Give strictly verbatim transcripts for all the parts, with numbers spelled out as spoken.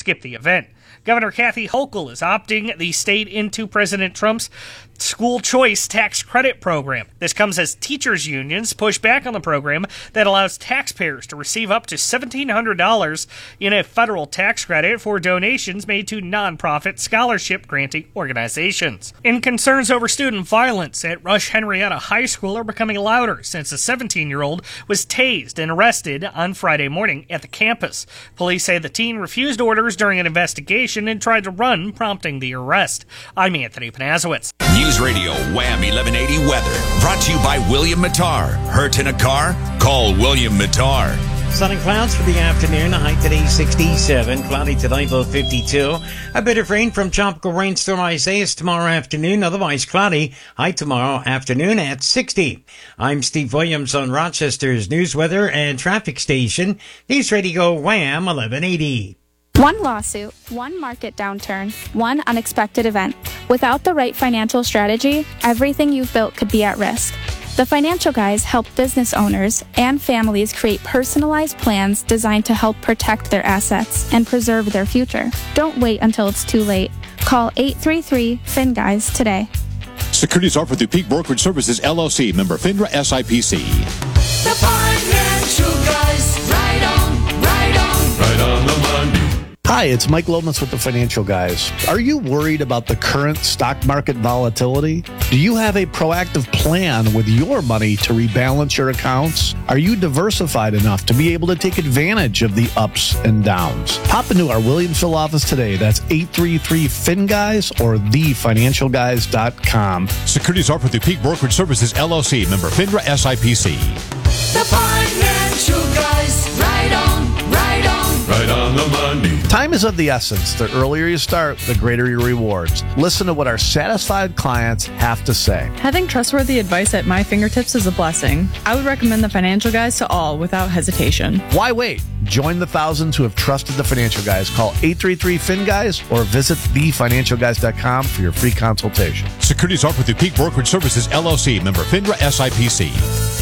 skip the event. Governor Kathy Hochul is opting the state into President Trump's school choice tax credit program. This comes as teachers' unions push back on the program that allows taxpayers to receive up to seventeen hundred dollars in a federal tax credit for donations made to nonprofit scholarship granting organizations. And concerns over student violence at Rush Henrietta High School are becoming louder since a seventeen-year-old was tased and arrested on Friday morning at the campus. Police say the teen refused orders during an investigation and tried to run, prompting the arrest. I'm Anthony Panazowitz. News Radio Wham eleven eighty weather. Brought to you by William Mattar. Hurt in a car? Call William Mattar. Sun and clouds for the afternoon. A high today sixty-seven. Cloudy tonight, low fifty-two. A bit of rain from Tropical Rainstorm Isaias tomorrow afternoon. Otherwise cloudy. High tomorrow afternoon at sixty. I'm Steve Williams on Rochester's news, weather, and traffic station. News Radio Wham eleven eighty. One lawsuit, one market downturn, one unexpected event. Without the right financial strategy, everything you've built could be at risk. The Financial Guys help business owners and families create personalized plans designed to help protect their assets and preserve their future. Don't wait until it's too late. Call eight three three, F I N Guys today. Securities offered through Peak Brokerage Services, L L C, member FINRA S I P C. The Financial Guys, right on, right on, right on the money. Hi, it's Mike Lomas with the Financial Guys. Are you worried about the current stock market volatility? Do you have a proactive plan with your money to rebalance your accounts? Are you diversified enough to be able to take advantage of the ups and downs? Pop into our Williamsville office today. That's eight three three, F I N Guys or the financial guys dot com. Securities offered through Peak Brokerage Services, L L C, member FINRA S I P C. The Financial Guys, right on, right on, right on the money. Time is of the essence. The earlier you start, the greater your rewards. Listen to what our satisfied clients have to say. Having trustworthy advice at my fingertips is a blessing. I would recommend the Financial Guys to all without hesitation. Why wait? Join the thousands who have trusted the Financial Guys. Call eight three three, F I N Guys or visit the financial guys dot com for your free consultation. Securities offered through Peak Brokerage Services, L L C, member FINRA S I P C.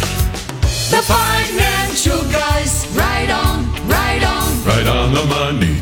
The Financial Guys, right on, right on, right on the money.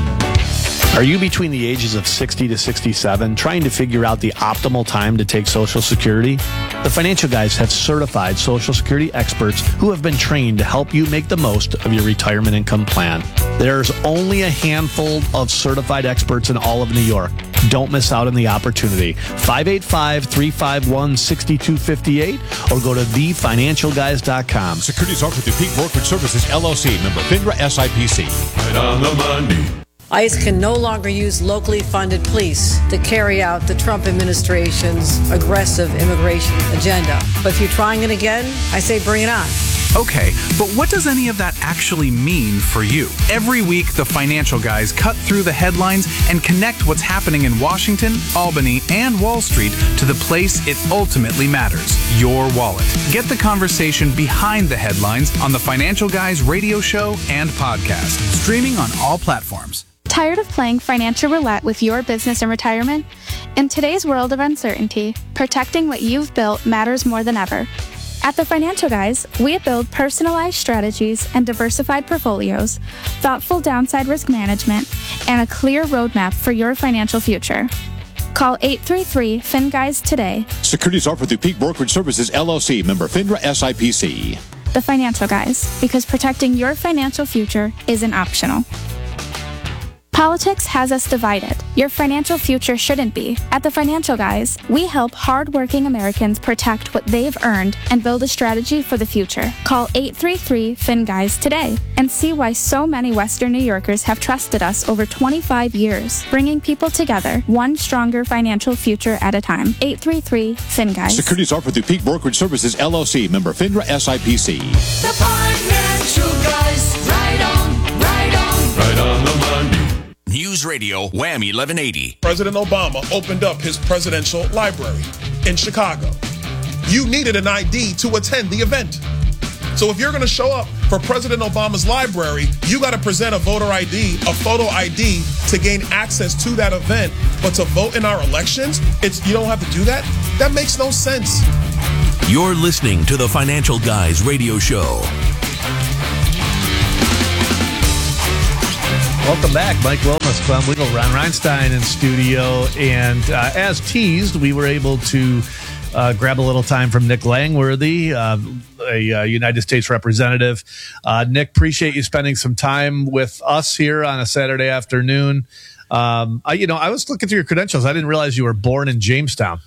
Are you between the ages of sixty to sixty-seven trying to figure out the optimal time to take Social Security? The Financial Guys have certified Social Security experts who have been trained to help you make the most of your retirement income plan. There's only a handful of certified experts in all of New York. Don't miss out on the opportunity. five eight five, three five one, six two five eight or go to the financial guys dot com. Securities offered through Peak Brokerage Services, L L C, member FINRA S I P C. Right on the money. ICE can no longer use locally funded police to carry out the Trump administration's aggressive immigration agenda. But if you're trying it again, I say bring it on. Okay, but what does any of that actually mean for you? Every week, the Financial Guys cut through the headlines and connect what's happening in Washington, Albany, and Wall Street to the place it ultimately matters, your wallet. Get the conversation behind the headlines on the Financial Guys radio show and podcast, streaming on all platforms. Tired of playing financial roulette with your business and retirement? In today's world of uncertainty, protecting what you've built matters more than ever. At the Financial Guys, we build personalized strategies and diversified portfolios, thoughtful downside risk management, and a clear roadmap for your financial future. Call eight three three, F I N Guys today. Securities offered through Peak Brokerage Services, L L C, member FINRA S I P C. The Financial Guys, because protecting your financial future isn't optional. Politics has us divided. Your financial future shouldn't be. At the Financial Guys, we help hardworking Americans protect what they've earned and build a strategy for the future. Call eight three three, F I N Guys today and see why so many Western New Yorkers have trusted us over twenty-five years, bringing people together, one stronger financial future at a time. eight three three, F I N Guys. Securities offered through Peak Brokerage Services, L L C, member FINRA S I P C. The Financial Guys, right on, right on, right on the money. News Radio Wham eleven eighty. President Obama opened up his presidential library in Chicago. You needed an I D to attend the event. So if you're going to show up for President Obama's library, you got to present a voter I D, a photo I D to gain access to that event. But to vote in our elections, it's you don't have to do that? That makes no sense. You're listening to the Financial Guys radio show. Welcome back. Mike Wilmus, Clem Weagle, Ron Reinstein in studio. And uh, as teased, we were able to uh, grab a little time from Nick Langworthy, uh, a uh, United States representative. Uh, Nick, appreciate you spending some time with us here on a Saturday afternoon. Um, I, you know, I was looking through your credentials. I didn't realize you were born in Jamestown.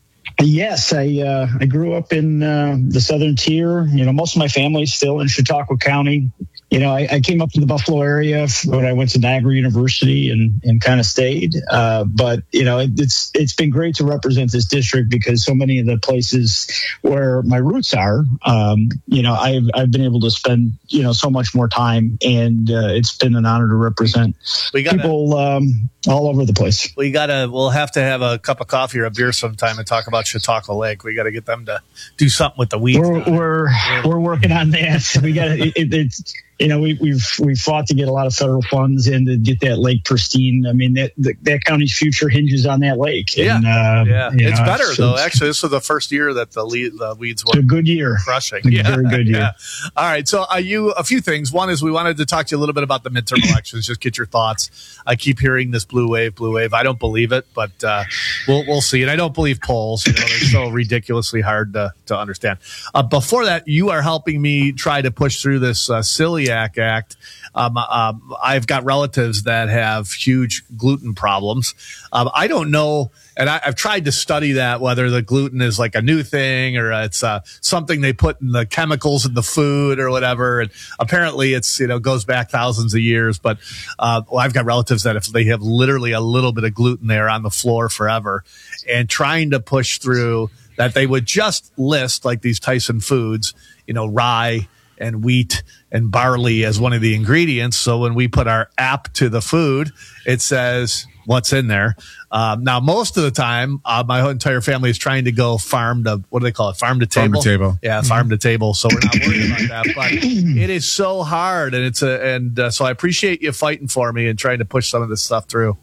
Yes, I uh, I grew up in uh, the Southern Tier. You know, most of my family's still in Chautauqua County. You know, I, I came up to the Buffalo area when I went to Niagara University and, and kind of stayed. Uh, but, you know, it, it's it's been great to represent this district because so many of the places where my roots are, um, you know, I've, I've been able to spend, you know, so much more time. And uh, it's been an honor to represent we gotta, people um, all over the place. We got to, we'll have to have a cup of coffee or a beer sometime and talk about Chautauqua Lake. We got to get them to do something with the weeds. We're, we're, we're working on that. We got it, it, it's, You know, we, we've we've fought to get a lot of federal funds in to get that lake pristine. I mean, that that, that county's future hinges on that lake. Yeah, and, uh, yeah. It's know, better it's, though. it's, Actually, this was the first year that the, lead, the weeds were a good year, crushing. A yeah, very good year. Yeah. All right. So, are you a few things? One is we wanted to talk to you a little bit about the midterm elections. Just get your thoughts. I keep hearing this blue wave, blue wave. I don't believe it, but uh, we'll we'll see. And I don't believe polls. You know, they're so ridiculously hard to to understand. Uh, before that, you are helping me try to push through this uh, Celiac Act. Um, um, I've got relatives that have huge gluten problems. Um, I don't know, and I, I've tried to study that, whether the gluten is like a new thing or it's uh, something they put in the chemicals in the food or whatever. And apparently it's, you know, goes back thousands of years. But uh, well, I've got relatives that if they have literally a little bit of gluten, they're on the floor forever. And trying to push through that they would just list like these Tyson Foods, you know, rye and wheat and barley as one of the ingredients. So when we put our app to the food, it says what's in there. Um, now, most of the time, uh, my entire family is trying to go farm to, what do they call it? Farm to table? Farm to table. Yeah, Mm-hmm. farm to table. So we're not worried about that. But it is so hard. And it's a, and uh, so I appreciate you fighting for me and trying to push some of this stuff through.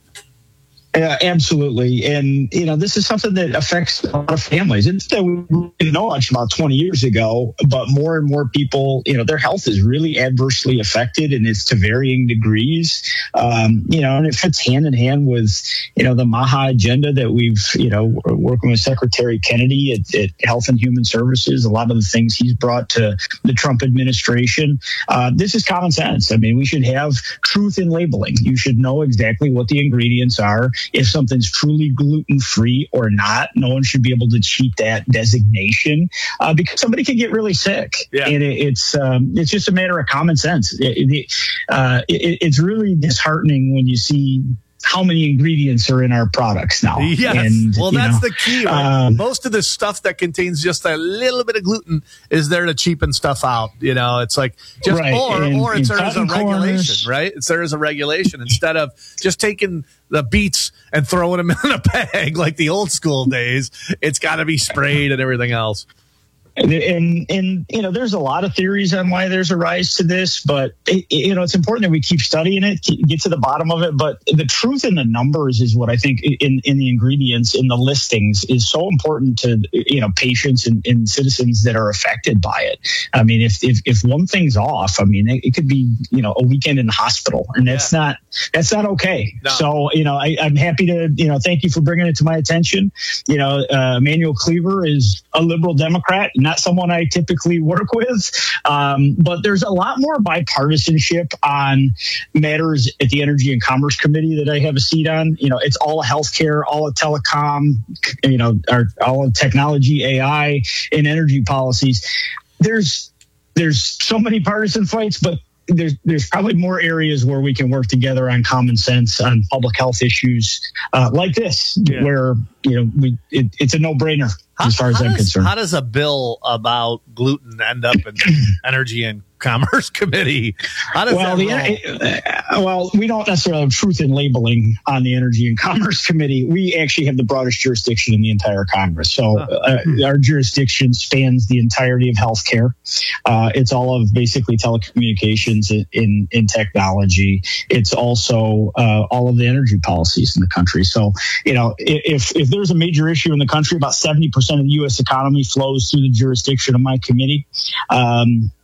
Yeah, absolutely. And, you know, this is something that affects a lot of families. It's that we didn't know much about twenty years ago, but more and more people, you know, their health is really adversely affected, and it's to varying degrees. Um, you know, and it fits hand in hand with, you know, the MAHA agenda that we've, you know, working with Secretary Kennedy at, at Health and Human Services, a lot of the things he's brought to the Trump administration. Uh, this is common sense. I mean, we should have truth in labeling. You should know exactly what the ingredients are. If something's truly gluten-free or not, no one should be able to cheat that designation uh, because somebody could get really sick. Yeah. And it, it's um, it's just a matter of common sense. It, it, uh, it, it's really disheartening when you see how many ingredients are in our products now. Yes. And, well, you that's know, the key. Right? Um, Most of the stuff that contains just a little bit of gluten is there to cheapen stuff out. You know, it's like just, Right. or, And- or it's and there as a cotton regulation, corners. right? It's there as a regulation instead of just taking the beets and throwing them in a bag like the old school days. It's got to be sprayed and everything else. And, and, and, you know, there's a lot of theories on why there's a rise to this, but, it, you know, it's important that we keep studying it, get to the bottom of it. But the truth in the numbers is what I think in, in the ingredients, in the listings, is so important to, you know, patients and, and citizens that are affected by it. I mean, if, if, if one thing's off, I mean, it, it could be, you know, a weekend in the hospital, and that's yeah. not, that's not okay. No. So, you know, I, I'm happy to, you know, thank you for bringing it to my attention. You know, uh, Emanuel Cleaver is a liberal Democrat, not someone I typically work with. Um, but there's a lot more bipartisanship on matters at the Energy and Commerce Committee that I have a seat on. You know, it's all healthcare, all of telecom, you know, our, all of technology, A I, and energy policies. There's there's so many partisan fights, but there's there's probably more areas where we can work together on common sense, on public health issues uh, like this, yeah. where, you know, we it, it's a no-brainer how, as far as I'm does, concerned. How does a bill about gluten end up in Energy and Commerce Committee? How does well, that the, uh, well, we don't necessarily have truth in labeling on the Energy and Commerce Committee. We actually have the broadest jurisdiction in the entire Congress. So uh, our jurisdiction spans the entirety of healthcare. Uh, it's all of basically telecommunications in, in, in technology. It's also uh, all of the energy policies in the country. So, you know, if, if there's a major issue in the country, about seventy percent of the U S economy flows through the jurisdiction of my committee. Um,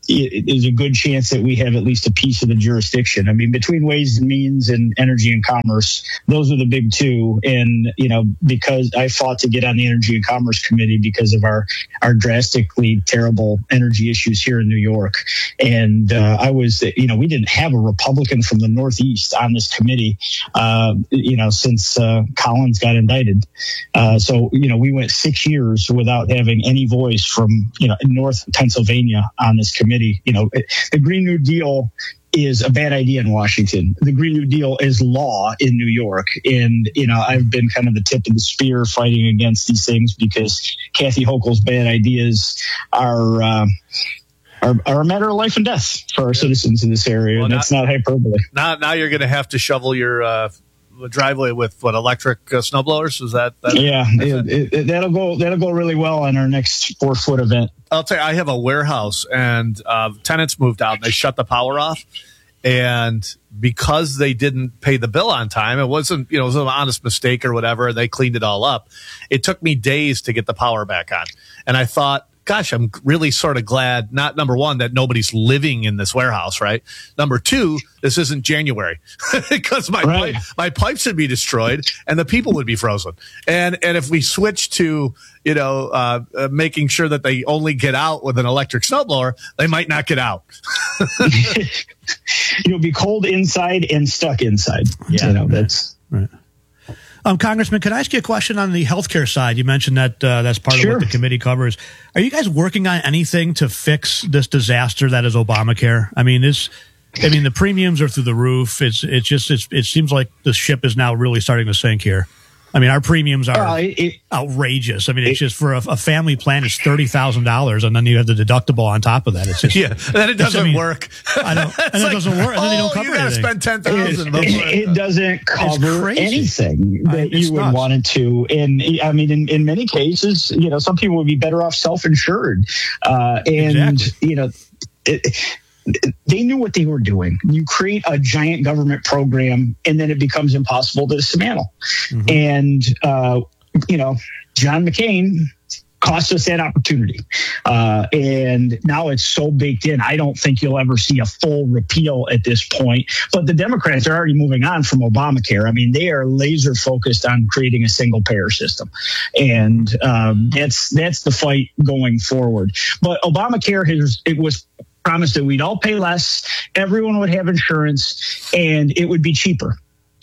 it is a good chance that we have at least a piece of the jurisdiction. I mean, between Ways and Means and Energy and Commerce, those are the big two. And, you know, because I fought to get on the Energy and Commerce Committee because of our, our drastically terrible energy issues here in New York. And uh, I was, you know, we didn't have a Republican from the Northeast on this committee, uh, you know, since uh, Collins got indicted. Uh, so, you know, we went six years without having any voice from, you know, North Pennsylvania on this committee. You know, the Green New Deal is a bad idea in Washington. The Green New Deal is law in New York. And, you know, I've been kind of the tip of the spear fighting against these things because Kathy Hochul's bad ideas are, uh, are, are a matter of life and death for our citizens in this area. Well, and that's not hyperbole. Now, now you're going to have to shovel your uh, driveway with what, electric uh, snowblowers? Is that? that yeah, it, it, it, that'll go. That'll go really well on our next four foot event. I'll tell you, I have a warehouse, and uh, tenants moved out, and they shut the power off. And because they didn't pay the bill on time, it wasn't, you know, it was an honest mistake or whatever. They cleaned it all up. It took me days to get the power back on. And I thought, gosh, I'm really sort of glad, not number one, that nobody's living in this warehouse, right? Number two, this isn't January because my right. pipe, my pipes would be destroyed and the people would be frozen. And and if we switch to, you know, uh, uh, making sure that they only get out with an electric snowblower, they might not get out. You'll be cold inside and stuck inside. Yeah, you know, that's right. Um, Congressman, could I ask you a question on the healthcare side? You mentioned that uh, that's part sure. of what the committee covers. Are you guys working on anything to fix this disaster that is Obamacare? I mean, this, I mean, the premiums are through the roof. It's, it's just, it's, it seems like the ship is now really starting to sink here. I mean, our premiums are uh, it, outrageous. I mean, it's it, just for a, a family plan, it's thirty thousand dollars, and then you have the deductible on top of that. It's just yeah, and then it doesn't I mean, work. I know, and like, it doesn't work, and then oh, they don't cover you gotta anything. spend ten thousand. It, it, it doesn't cover anything that I, you would nuts. want it to. And I mean, in, in many cases, you know, some people would be better off self-insured, uh, and exactly. you know. It, they knew what they were doing. You create a giant government program, and then it becomes impossible to dismantle. Mm-hmm. And, uh, you know, John McCain cost us that opportunity. Uh, and now it's so baked in, I don't think you'll ever see a full repeal at this point. But the Democrats are already moving on from Obamacare. I mean, they are laser focused on creating a single payer system. And um, that's that's the fight going forward. But Obamacare, has it was promised that we'd all pay less, everyone would have insurance, and it would be cheaper.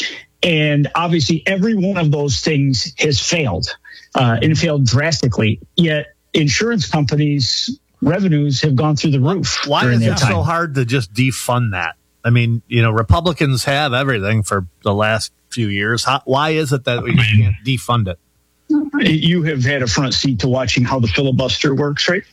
And obviously, every one of those things has failed, uh, and failed drastically. Yet, insurance companies' revenues have gone through the roof. Why is it so hard to just defund that? I mean, you know, Republicans have everything for the last few years. How, why is it that we can't defund it? You have had a front seat to watching how the filibuster works, right?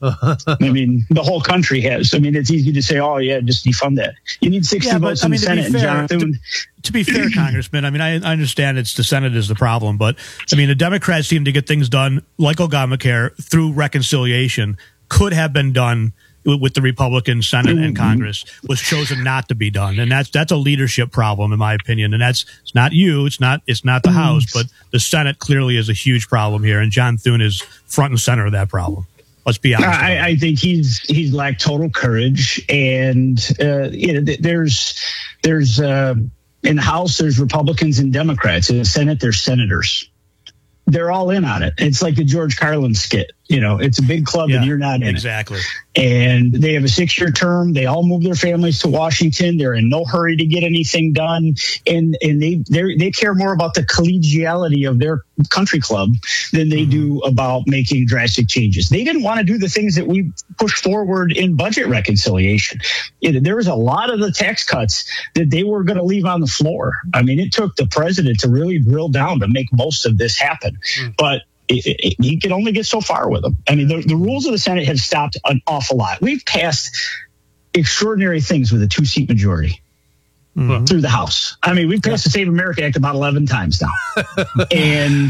I mean, the whole country has. I mean, it's easy to say, oh, yeah, just defund that. You need sixty yeah, votes but, in I mean, the Senate. Fair, and John Thune. To, to be fair, Congressman, I mean, I, I understand it's the Senate is the problem, but I mean, the Democrats seem to get things done like Obamacare through reconciliation. Could have been done with the Republican Senate and Congress, was chosen not to be done, and that's that's a leadership problem, in my opinion. And that's it's not you, it's not it's not the House, but the Senate clearly is a huge problem here, and John Thune is front and center of that problem. Let's be honest. I, I think he's he's lacked total courage, and uh, you know, there's there's uh, in the House there's Republicans and Democrats. In the Senate there's senators. They're all in on it. It's like the George Carlin skit. You know, it's a big club yeah, and you're not in exactly. it. And they have a six-year term. They all move their families to Washington. They're in no hurry to get anything done. And and they they care more about the collegiality of their country club than they mm-hmm. do about making drastic changes. They didn't want to do the things that we pushed forward in budget reconciliation. It, there was a lot of the tax cuts that they were going to leave on the floor. I mean, it took the president to really drill down to make most of this happen. Mm. But It, it, it, he can only get so far with them. I mean, the, the rules of the Senate have stopped an awful lot. We've passed extraordinary things with a two-seat majority mm-hmm. through the House. I mean, we've passed the Save America Act about eleven times now. and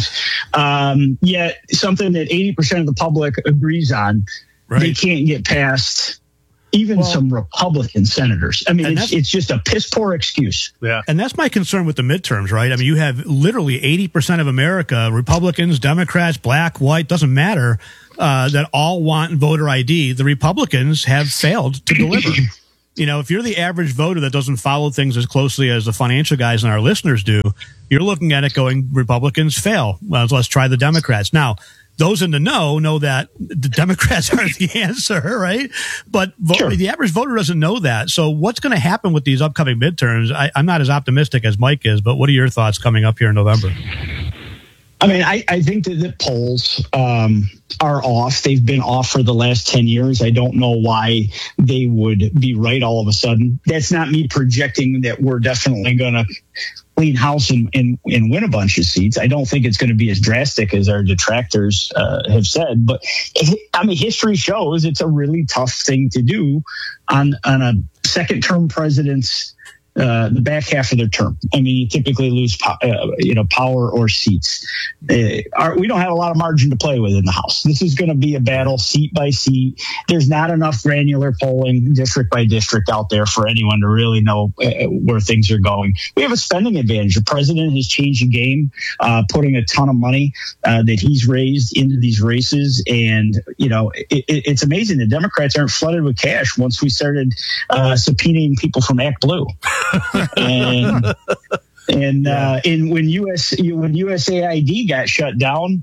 um, yet something that eighty percent of the public agrees on, right. they can't get past even well, some Republican senators. I mean, it's, it's just a piss poor excuse. Yeah. And that's my concern with the midterms, right? I mean, you have literally eighty percent of America, Republicans, Democrats, black, white, doesn't matter. uh, that all want voter I D, the Republicans have failed to deliver. You know, if you're the average voter that doesn't follow things as closely as the financial guys and our listeners do, you're looking at it going, Republicans fail. Well, let's try the Democrats. Now, those in the know know that the Democrats aren't the answer, right? But vo- sure. the average voter doesn't know that. So what's going to happen with these upcoming midterms? I, I'm not as optimistic as Mike is, but what are your thoughts coming up here in November? I mean, I, I think that the polls um, are off. They've been off for the last ten years. I don't know why they would be right all of a sudden. That's not me projecting that we're definitely going to clean house and, and, and win a bunch of seats. I don't think it's going to be as drastic as our detractors uh, have said. But, I mean, history shows it's a really tough thing to do on, on a second-term president's Uh, the back half of their term. I mean, you typically lose, po- uh, you know, power or seats. Uh, our, we don't have a lot of margin to play with in the House. This is going to be a battle seat by seat. There's not enough granular polling district by district out there for anyone to really know uh, where things are going. We have a spending advantage. The president has changed the game, uh, putting a ton of money uh, that he's raised into these races. And, you know, it, it, it's amazing. The Democrats aren't flooded with cash once we started uh, subpoenaing people from Act Blue. and and uh, and when U S when U S A I D got shut down,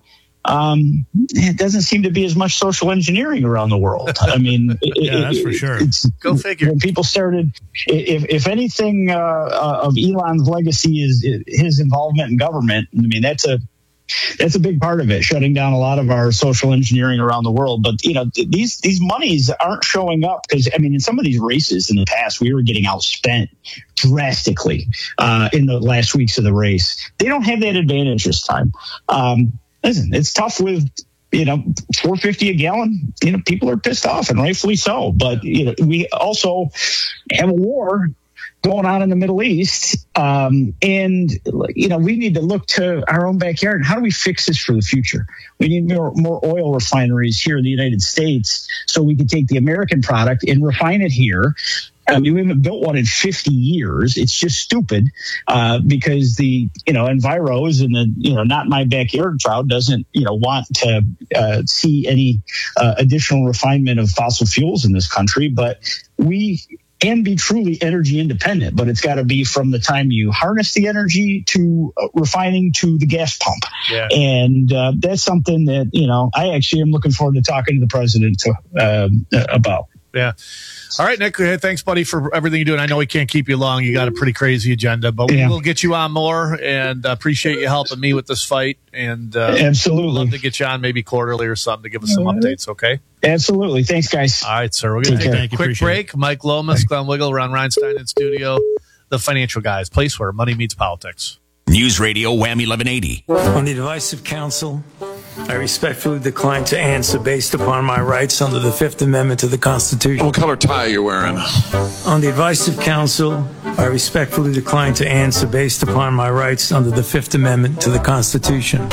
um, it doesn't seem to be as much social engineering around the world. I mean, yeah, it, that's for sure. It's, Go figure. When people started, if if anything uh, uh, of Elon's legacy is his involvement in government, I mean that's a That's a big part of it, shutting down a lot of our social engineering around the world. But, you know, th- these these monies aren't showing up because, I mean, in some of these races in the past, we were getting outspent drastically uh, in the last weeks of the race. They don't have that advantage this time. Um, listen, it's tough with, you know, four fifty a gallon. You know, people are pissed off, and rightfully so. But, you know, we also have a war going on in the Middle East. Um, and, you know, we need to look to our own backyard. How do we fix this for the future? We need more, more oil refineries here in the United States so we can take the American product and refine it here. I mean, we haven't built one in fifty years. It's just stupid uh, because the, you know, Enviros and the, you know, not my backyard crowd doesn't, you know, want to uh, see any uh, additional refinement of fossil fuels in this country. But we can be truly energy independent, but it's got to be from the time you harness the energy to uh, refining to the gas pump. Yeah. And uh, that's something that, you know, I actually am looking forward to talking to the president to, uh, about. Yeah. All right, Nick. Hey, thanks, buddy, for everything you do. And I know we can't keep you long. You got a pretty crazy agenda, but yeah. we'll get you on more. And uh, appreciate you helping me with this fight. And uh, absolutely, love to get you on maybe quarterly or something to give us some uh, updates. Okay. Absolutely. Thanks, guys. All right, sir. We're gonna take, take a quick break. It. Mike Lomas, Glenn Wiggle, Ron Reinstein in studio. The Financial Guys, place where money meets politics. News Radio Wham eleven eighty. On the advice of counsel, I respectfully decline to answer based upon my rights under the Fifth Amendment to the Constitution. What color tie are you wearing? On the advice of counsel, I respectfully decline to answer based upon my rights under the Fifth Amendment to the Constitution.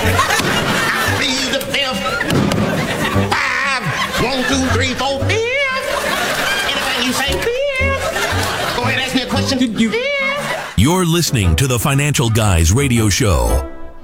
Plead the fifth. Five. One, two, three, four, fifth. Anything you say, fifth. Go ahead, ask me a question. Did you? You're listening to the Financial Guys radio show.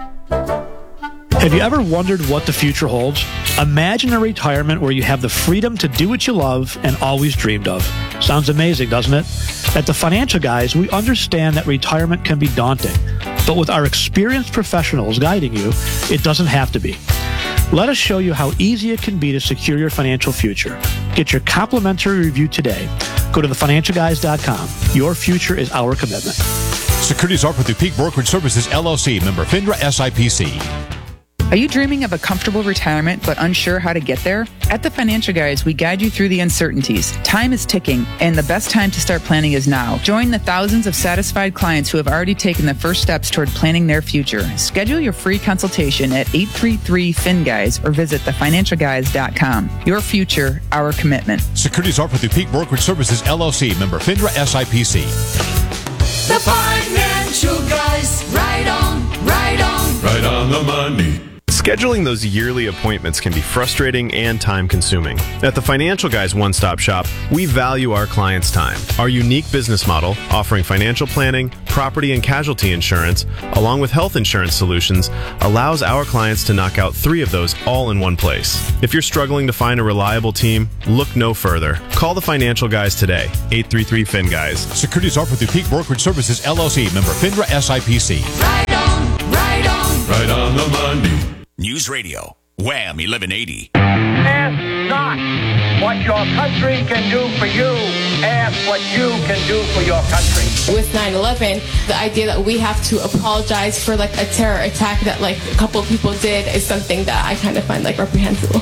Have you ever wondered what the future holds? Imagine a retirement where you have the freedom to do what you love and always dreamed of. Sounds amazing, doesn't it? At the Financial Guys, we understand that retirement can be daunting, but with our experienced professionals guiding you, it doesn't have to be. Let us show you how easy it can be to secure your financial future. Get your complimentary review today. Go to the financial guys dot com. Your future is our commitment. Securities offered through Peak Brokerage Services, L L C, member FINRA S I P C. Are you dreaming of a comfortable retirement but unsure how to get there? At the Financial Guys, we guide you through the uncertainties. Time is ticking, and the best time to start planning is now. Join the thousands of satisfied clients who have already taken the first steps toward planning their future. Schedule your free consultation at eight three three, F I N Guys or visit the financial guys dot com. Your future, our commitment. Securities offered through Peak Brokerage Services, L L C, member FINRA S I P C. The Financial Guys, right on, right on. Right on the money. Scheduling those yearly appointments can be frustrating and time-consuming. At the Financial Guys One-Stop Shop, we value our clients' time. Our unique business model, offering financial planning, property and casualty insurance, along with health insurance solutions, allows our clients to knock out three of those all in one place. If you're struggling to find a reliable team, look no further. Call the Financial Guys today, eight three three F I N Guys. Securities offered through Peak Brokerage Services, L L C, member FINRA S I P C. Right on, right on, Right on the money. News Radio, Wham eleven eighty. Ask not what your country can do for you. Ask what you can do for your country. With nine eleven, the idea that we have to apologize for like a terror attack that like a couple of people did is something that I kind of find like reprehensible.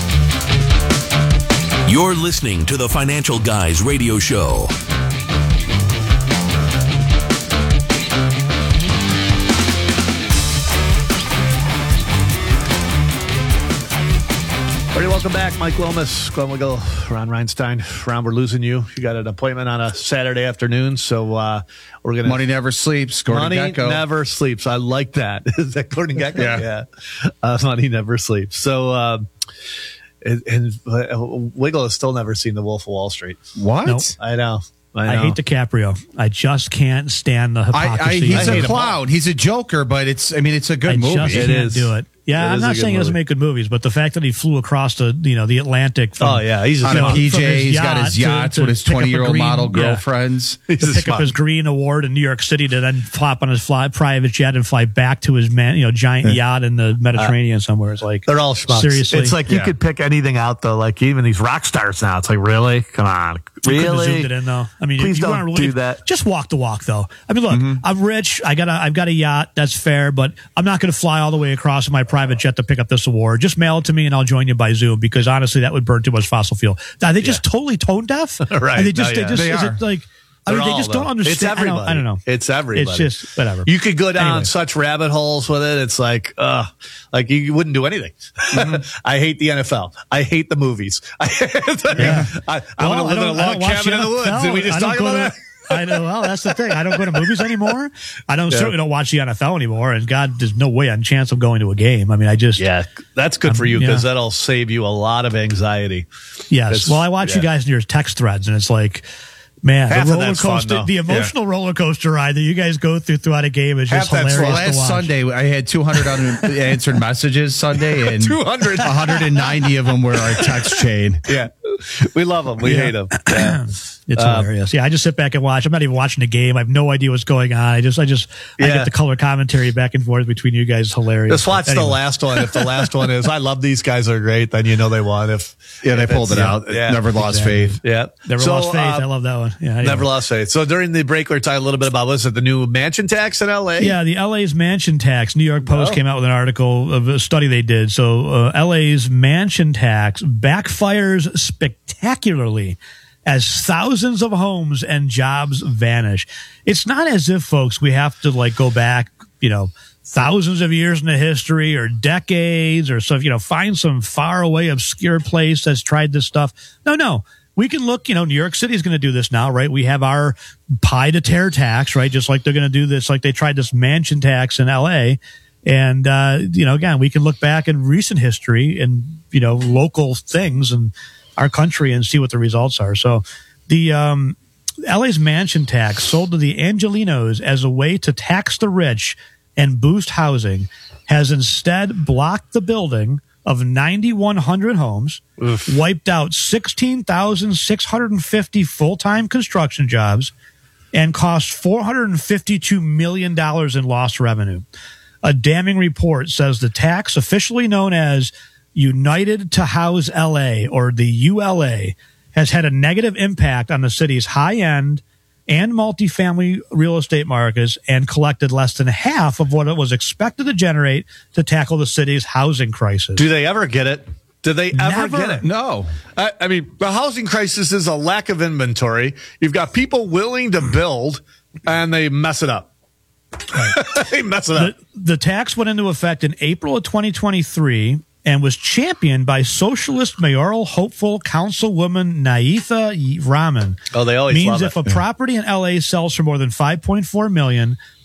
You're listening to the Financial Guys Radio Show. Welcome back, Mike Lomas, Glenn Wiggle, Ron Reinstein. Ron, we're losing you. You got an appointment on a Saturday afternoon, so uh, we're gonna. Money never sleeps. Gordon Money Gekko. never sleeps. I like that. Is that Gordon Gekko? Yeah. yeah. Uh, money never sleeps. So, uh, and, and uh, Wiggle has still never seen The Wolf of Wall Street. What? Nope. I know. I, I know. hate DiCaprio. I just can't stand the hypocrisy. I, I, he's I a clown. He's a joker, but it's. I mean, it's a good I movie. just It can't is. do it. Yeah, It I'm is not a good saying he doesn't movie. make good movies, but the fact that he flew across the you know the Atlantic. From, Oh, yeah, he's a On you a know, P from J, his he's got his yacht yachts to- with to his pick up a twenty-year-old green- model yeah. girlfriends. to pick up his green award in New York City to then flop on his fly, private jet and fly back to his man, you know giant yacht in the Mediterranean somewhere. It's like They're all schmucks. seriously. It's like you Yeah. could pick anything out, though. Like even these rock stars now. It's like, really? Come on. You couldn't have Really? zoomed it in though. I mean, Please if you don't wanna really- do that. Just walk the walk though. I mean, look, Mm-hmm. I'm rich. I got a, I've got a yacht. That's fair, but I'm not going to fly all the way across in my private jet to pick up this award. Just mail it to me and I'll join you by Zoom because honestly, that would burn too much fossil fuel. Are they just totally tone deaf? Right. Are they just, No, they yeah. just, They is are. it like, I They're mean, they all, just though. don't understand. It's everybody. I don't, I don't know. It's everybody. It's just whatever. You could go down Anyway. such rabbit holes with it. It's like, uh, like you wouldn't do anything. I hate the N F L. I hate the movies. I, Yeah. I, I want to Well, live in a don't- I log don't watch cabin in the N F L. woods. Did we I just don't talk go about to- that? I know. Well, that's the thing. I don't go to movies anymore. I don't Yeah. certainly don't watch the N F L anymore. And God, there's no way on chance of going to a game. I mean, I just Yeah, that's good Um, for you because yeah. that'll save you a lot of anxiety. yes. It's- Well, I watch you yeah. guys in your text threads, and it's like, man, Half the of roller that's fun, coaster, though. the emotional roller coaster ride that you guys go through throughout a game is just Half that's hilarious last to watch. Sunday, I had two hundred unanswered messages Sunday, and two hundred. one hundred ninety of them were our text chain. Yeah, we love them. We Yeah. hate them. Yeah. It's Um, hilarious. Yeah, I just sit back and watch. I'm not even watching the game. I have no idea what's going on. I just, I just, I Yeah. get the color commentary back and forth between you guys. Hilarious. Just watch But the anyway. last one. If the last one is, I love these guys are great, then you know they won. If Yeah, they if pulled it it's- out. Yeah, Never lost Exactly. faith. Yeah, Never So, lost faith. uh, I love that one. Yeah, anyway. Never lost faith. So during the break, we were talking a little bit about what's it, the new mansion tax in L A. Yeah, the L A's mansion tax. New York Post Oh. came out with an article of a study they did. So uh, L A's mansion tax backfires spectacularly as thousands of homes and jobs vanish. It's not as if, folks, we have to like go back, you know, thousands of years into history or decades or so, you know, find some far away, obscure place that's tried this stuff. No, no. We can look, you know, New York City is going to do this now, right? We have our pie to tear tax, right? Just like they're going to do this, like they tried this mansion tax in L A. And, uh, you know, again, we can look back in recent history and, you know, local things and our country and see what the results are. So the um, L A's mansion tax sold to the Angelinos as a way to tax the rich and boost housing has instead blocked the building of nine thousand one hundred homes, Oof. wiped out sixteen thousand six hundred fifty full-time construction jobs, and cost four hundred fifty-two million dollars in lost revenue. A damning report says the tax, officially known as United to House L A, or the U L A, has had a negative impact on the city's high-end and multifamily real estate markets and collected less than half of what it was expected to generate to tackle the city's housing crisis. Do they ever get it? Do they ever Never. get it? No. I, I mean, the housing crisis is a lack of inventory. You've got people willing to build, and they mess it up. they mess it up. The, the tax went into effect in April of twenty twenty-three and was championed by socialist mayoral hopeful councilwoman Naitha Rahman. Oh, they always means love if it. a property in L A sells for more than five point four million dollars,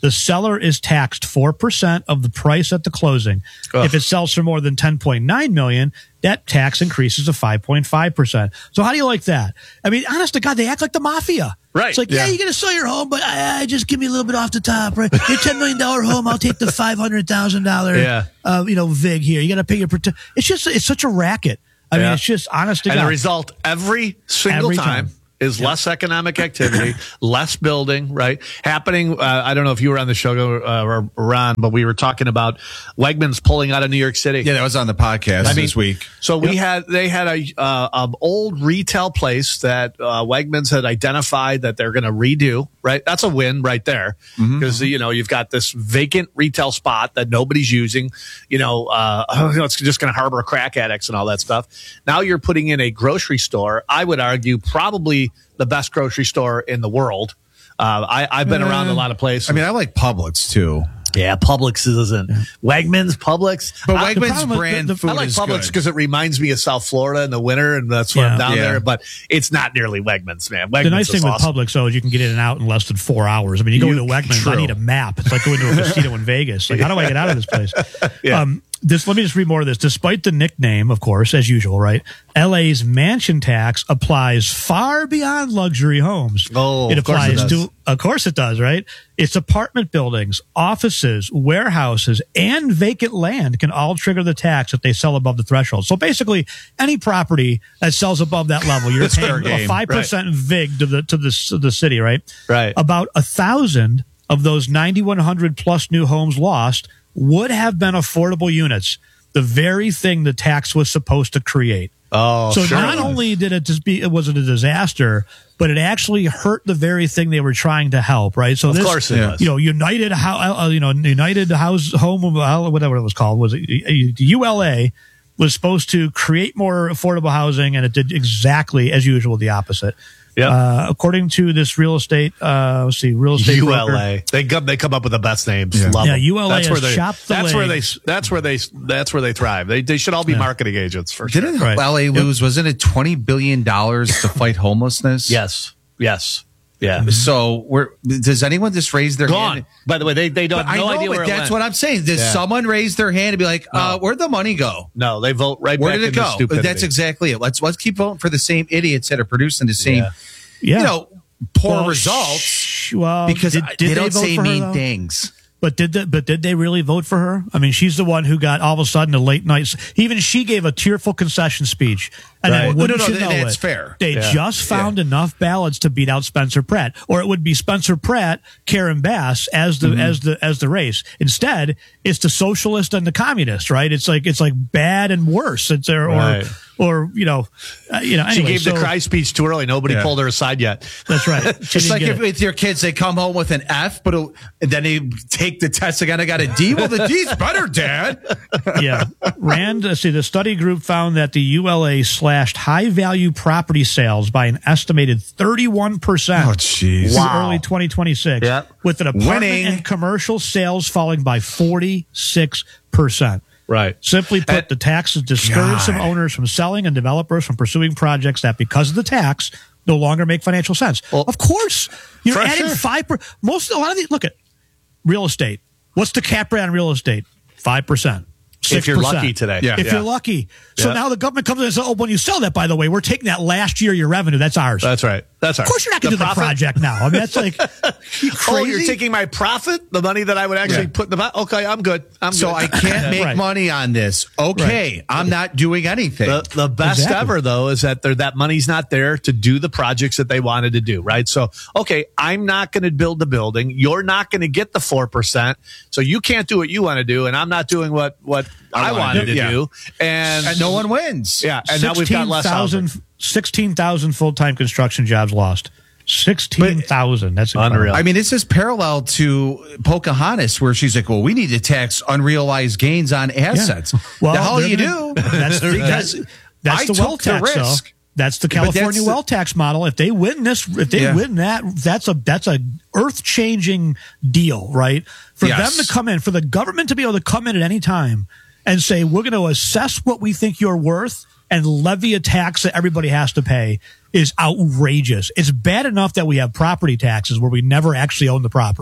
the seller is taxed four percent of the price at the closing. Ugh. If it sells for more than ten point nine million dollars, that tax increases to five point five percent. So how do you like that? I mean, honest to God, they act like the mafia. Right. It's like, yeah, Yeah. you're going to sell your home, but uh, just give me a little bit off the top, right? Your ten million dollars home, I'll take the five hundred thousand dollars, Yeah. uh, you know, vig here. You got to pay your, prote- it's just, it's such a racket. I mean, Yeah. it's just honest to And God. the result every single Every time, time. is less economic activity, less building, right? Happening. Uh, I don't know if you were on the show, uh, or Ron, but we were talking about Wegmans pulling out of New York City. Yeah, that was on the podcast I mean, this week. So we had, they had a, uh, um, old retail place that, uh, Wegmans had identified that they're going to redo, right? That's a win right there. Mm-hmm. Because, you know, you've got this vacant retail spot that nobody's using, you know, uh, it's just going to harbor crack addicts and all that stuff. Now you're putting in a grocery store. I would argue probably the best grocery store in the world. Uh, I, I've been around a lot of places. I mean, I like Publix too. Yeah, Publix isn't. Wegmans, Publix. But I- Wegmans the problem- brand the- the- food I like is Publix good. because it reminds me of South Florida in the winter, and that's why I'm Yeah. down Yeah. there. But it's not nearly Wegmans, man. Wegmans The nice is thing with awesome. Publix, though, is you can get in and out in less than four hours. I mean, you go You- to Wegmans, I true. need a map. It's like going to a casino in Vegas. Like, how do I get out of this place? Yeah. Um, this, let me just read more of this. Despite the nickname, of course, as usual, right? L A's mansion tax applies far beyond luxury homes. Oh, it of course it applies does. to, of course it does, right? It's apartment buildings, offices, warehouses, and vacant land can all trigger the tax if they sell above the threshold. So basically, any property that sells above that level, you're It's fair paying a game, five percent vig to the to the to the city, right? Right. About a thousand of those ninety-one hundred plus new homes lost would have been affordable units, the very thing the tax was supposed to create. Oh, so sure. not only did it just be, it wasn't a disaster, but it actually hurt the very thing they were trying to help, right? So Of this, course it does. you know, United, Hou- uh, you know, United House Home, uh, whatever it was called, was it U L A was supposed to create more affordable housing, and it did exactly as usual the opposite. Yep. Uh, according to this real estate, uh, let's see, real estate U L A. broker. They come. They come up with the best names. Yeah. Love Yeah, them. U L A That's has where they. chopped the That's where they. legs. That's where they. That's where they thrive. They. They should all be Yeah. marketing agents for sure. Didn't Right. L A lose? Wasn't it twenty billion dollars to fight homelessness? Yes. Yes. Yeah. So, we're, does anyone just raise their Gone. hand? By the way, they. They don't. But I no know, idea but where it that's went. what I'm saying. Does Yeah. someone raise their hand and be like, uh, where'd the money go? No, they vote right Where back did it into go? stupidity. That's exactly it. Let's let's keep voting for the same idiots that are producing the same, Yeah. Yeah. you know, poor Well, results sh- well, because did- I- did they they don't vote say for her, mean though? things. But did the, but did they really vote for her? I mean, she's the one who got all of a sudden a late night. Even she gave a tearful concession speech, and Right. then No, wouldn't no, no, you know that's it, fair. They Yeah. just found enough ballots to beat out Spencer Pratt, or it would be Spencer Pratt, Karen Bass as the Mm-hmm. as the as the race. Instead, it's the socialist and the communist. Right? It's like it's like bad and worse. It's there Right. or or you know uh, you know. She Anyway, gave so, the cry speech too early. Nobody Yeah. pulled her aside yet. That's right. She It's didn't like get if it. with your kids, they come home with an F, but it'll- and then they take the test again. I got a D. Well, the D's better, Dad. Yeah. Rand, uh, see, the study group found that the U L A slashed high value property sales by an estimated thirty-one percent. Oh, jeez. through Wow. early twenty twenty-six. Yeah. With an apartment Winning. and commercial sales falling by forty-six percent. Right. Simply put, And- the taxes discourage some God. owners from selling and developers from pursuing projects that, because of the tax, no longer make financial sense. Well, of course, you're for adding sure. five. Per, most a lot of these. Look at real estate. What's the cap rate on real estate? Five percent. If you're lucky today. Yeah. If Yeah. you're lucky. So Yeah. now the government comes in and says, "Oh, when you sell that, by the way, we're taking that last year your revenue. That's ours." That's right. That's right. Of course, you're not going to do the profit- project now. I mean, that's like you crazy. Oh, you're taking my profit, the money that I would actually Yeah. put in the. po- Okay, I'm good. I'm So good. I can't make Right. money on this. Okay, I'm not doing anything. The, the best Exactly. ever, though, is that there, that money's not there to do the projects that they wanted to do, right? So, okay, I'm not going to build the building. You're not going to get the four percent. So you can't do what you want to do, and I'm not doing what, what I, I wanna wanted do, to yeah. do. And, and no one wins. yeah, and now we've got less housing. sixteen thousand full-time construction jobs lost. sixteen thousand. That's incredible. Unreal. I mean, this is parallel to Pocahontas, where she's like, "Well, we need to tax unrealized gains on assets." Well, the hell they're you gonna- do? That's, that's, that's I the took wealth the tax, though. risk. That's the But that's California the- wealth tax model. If they win this, if they Yeah. win that, that's a that's a earth changing deal, right? For Yes. them to come in, for the government to be able to come in at any time and say, "We're going to assess what we think you're worth and levy a tax that everybody has to pay," is outrageous. It's bad enough that we have property taxes where we never actually own the property.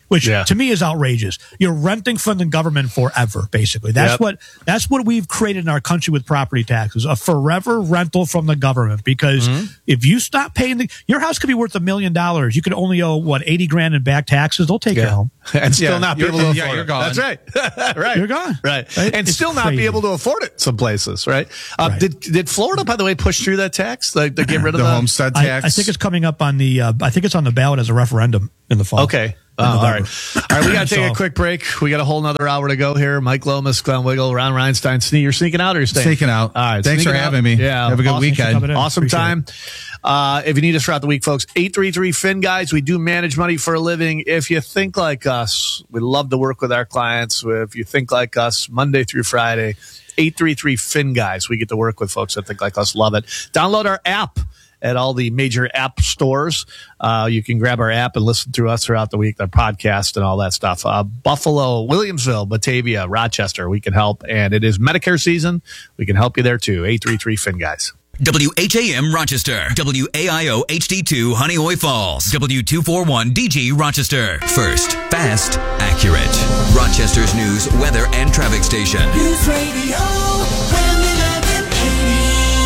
which Yeah. to me is outrageous. You're renting from the government forever, basically. That's Yep. what that's what we've created in our country with property taxes, a forever rental from the government. Because Mm-hmm. if you stop paying the, your house could be worth a million dollars. You could only owe what eighty grand in back taxes. They'll take Yeah. you home And still Yeah, not be you're- able to yeah, afford you're it. gone. That's right. right. You're gone. Right. Right? And It's still not crazy. be able to afford it some places, right? Uh, Right. Did did Florida, by the way, push through that tax? Like, to get rid of The the, homestead I, tax. I think it's coming up on the. Uh, I think it's on the ballot as a referendum in the fall. Okay. Uh, In all November. right. All right. We got to take So- a quick break. We got a whole nother hour to go here. Mike Lomas, Glenn Wiggle, Ron Reinstein. Snee, you're sneaking out or you're staying? Sneaking out. All right. Thanks for sneaking out. having me. Yeah. Have a good awesome. weekend. coming in. Awesome Appreciate time. Uh, if you need us throughout the week, folks, eight three three Fin Guys. We do manage money for a living. If you think like us, we love to work with our clients. If you think like us, Monday through Friday, eight three three Fin Guys. We get to work with folks that think like us. Love it. Download our app at all the major app stores. Uh, you can grab our app and listen through us throughout the week, our podcast and all that stuff. Uh, Buffalo, Williamsville, Batavia, Rochester, we can help. And it is Medicare season. We can help you there too. eight three three Fin Guys. W H A M Rochester, W A I O H D two Honeoye Falls, W two forty-one D G Rochester. First, fast, accurate. Rochester's news, weather, and traffic station. News Radio, Wham eleven eighty.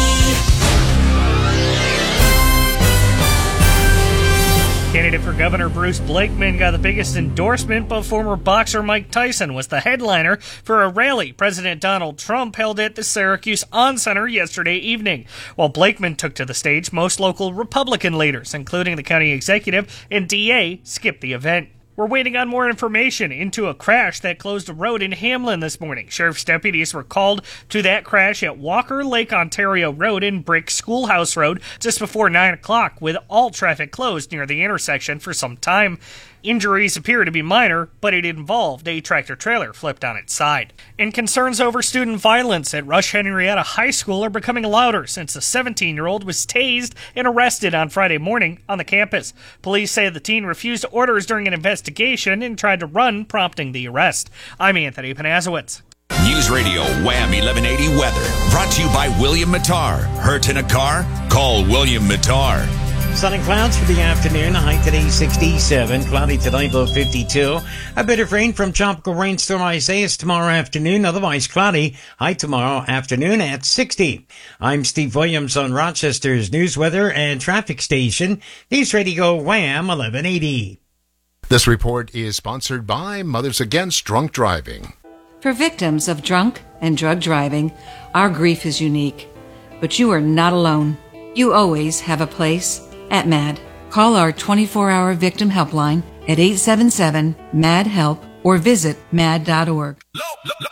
Candidate for Governor Bruce Blakeman got the biggest endorsement, but former boxer Mike Tyson was the headliner for a rally President Donald Trump held at the Syracuse On Center yesterday evening. While Blakeman took to the stage, most local Republican leaders, including the county executive and D A, skipped the event. We're waiting on more information into a crash that closed a road in Hamlin this morning. Sheriff's deputies were called to that crash at Walker Lake Ontario Road and Brick Schoolhouse Road just before nine o'clock, with all traffic closed near the intersection for some time. Injuries appear to be minor, but it involved a tractor-trailer flipped on its side. And concerns over student violence at Rush Henrietta High School are becoming louder since a seventeen-year-old was tased and arrested on Friday morning on the campus. Police say the teen refused orders during an investigation and tried to run, prompting the arrest. I'm Anthony Panazowitz. News Radio Wham eleven eighty weather. Brought to you by William Mattar. Hurt in a car? Call William Mattar. Sun and clouds for the afternoon. High today sixty-seven. Cloudy tonight, low fifty-two. A bit of rain from tropical rainstorm Isaias tomorrow afternoon. Otherwise cloudy. High tomorrow afternoon at sixty. I'm Steve Williams on Rochester's news, weather, and traffic station. News Radio Wham eleven eighty. This report is sponsored by Mothers Against Drunk Driving. For victims of drunk and drug driving, our grief is unique. But you are not alone. You always have a place at MAD. Call our twenty-four hour victim helpline at eight seven seven, M A D, HELP or visit mad dot org. Low, low,